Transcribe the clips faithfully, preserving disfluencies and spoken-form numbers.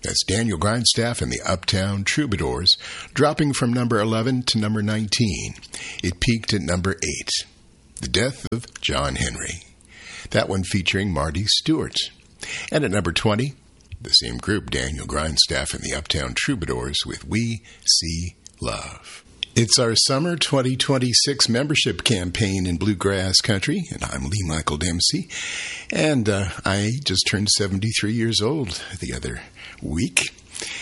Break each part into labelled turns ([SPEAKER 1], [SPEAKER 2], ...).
[SPEAKER 1] That's Daniel Grindstaff and the Uptown Troubadours, dropping from number eleven to number nineteen. It peaked at number eight. The Death of John Henry. That one featuring Marty Stewart. And at number twenty, the same group, Daniel Grindstaff and the Uptown Troubadours with We See Love. It's our summer twenty twenty-six membership campaign in Bluegrass Country, and I'm Lee Michael Dempsey. And uh, I just turned seventy-three years old the other week.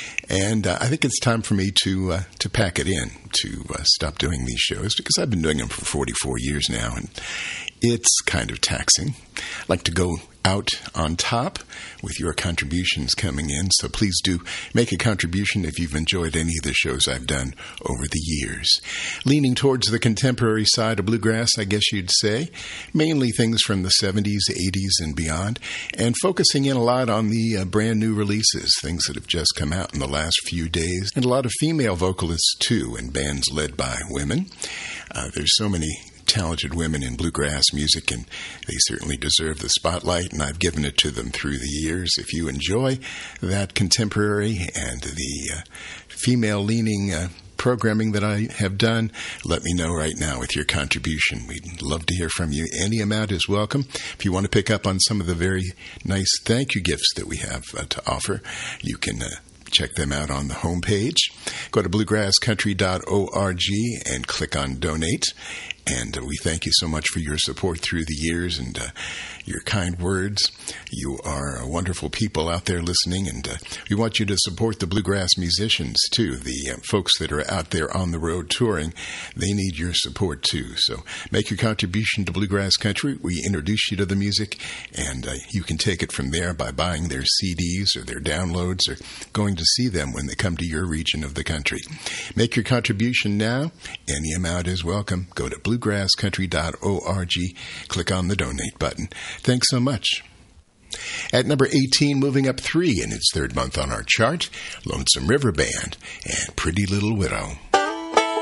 [SPEAKER 1] And uh, I think it's time for me to uh, to pack it in, to uh, stop doing these shows, because I've been doing them for forty-four years now, and it's kind of taxing. I like to go out on top with your contributions coming in, so please do make a contribution if you've enjoyed any of the shows I've done over the years. Leaning towards the contemporary side of bluegrass, I guess you'd say, mainly things from the seventies, eighties, and beyond, and focusing in a lot on the uh, brand new releases, things that have just come out in the last few days, and a lot of female vocalists too, and bands led by women. Uh, there's so many talented women in bluegrass music, and they certainly deserve the spotlight, and I've given it to them through the years. If you enjoy that contemporary and the uh, female-leaning uh, programming that I have done, let me know right now with your contribution. We'd love to hear from you. Any amount is welcome. If you want to pick up on some of the very nice thank you gifts that we have uh, to offer, you can uh, check them out on the homepage. Go to bluegrass country dot org and click on Donate. And uh, we thank you so much for your support through the years and uh, your kind words. You are wonderful people out there listening, and uh, we want you to support the bluegrass musicians, too. The uh, folks that are out there on the road touring, they need your support, too. So make your contribution to Bluegrass Country. We introduce you to the music, and uh, you can take it from there by buying their C Ds or their downloads or going to see them when they come to your region of the country. Make your contribution now. Any amount is welcome. Go to bluegrass country dot org. Click on the Donate button. Thanks so much. At number eighteen, moving up three in its third month on our chart, Lonesome River Band and Pretty Little Widow.